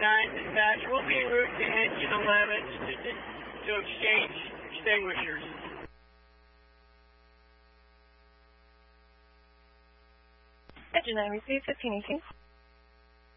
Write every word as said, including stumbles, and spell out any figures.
nine dispatch. We'll be en route to engine eleven to, to exchange extinguishers. Engine nine, receive fifteen eighteen.